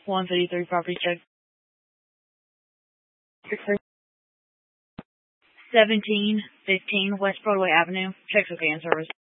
153 property check. 1715 West Broadway Avenue. Checks with van service.